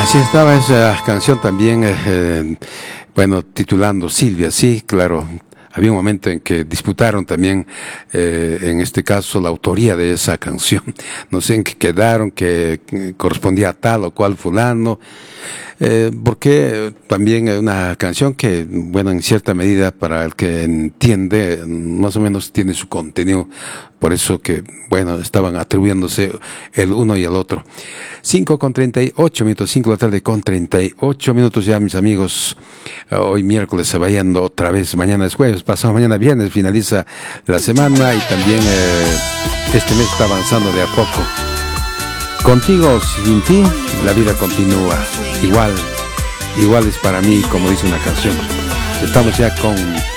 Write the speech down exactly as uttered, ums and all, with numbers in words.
Así estaba esa canción también, eh, eh, bueno, titulando Silvia, sí, claro. Había un momento en que disputaron también, eh, en este caso, la autoría de esa canción. No sé en qué quedaron, que eh, correspondía a tal o cual fulano. Eh, porque también es una canción que, bueno, en cierta medida, para el que entiende, más o menos tiene su contenido. Por eso que, bueno, estaban atribuyéndose el uno y el otro. Cinco con treinta y ocho minutos, cinco de la tarde con treinta y ocho minutos ya, mis amigos. Hoy miércoles se va yendo otra vez, mañana es jueves, pasado mañana viernes, finaliza la semana y también eh, este mes está avanzando de a poco. Contigo, sin ti, la vida continúa. Igual, igual es para mí, como dice una canción. Estamos ya con